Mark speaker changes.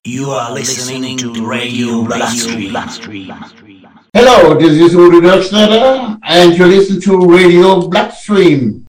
Speaker 1: You are listening to Radio Bloodstream.
Speaker 2: Hello, this is Udo Dirksnetter, and you listen to Radio Bloodstream.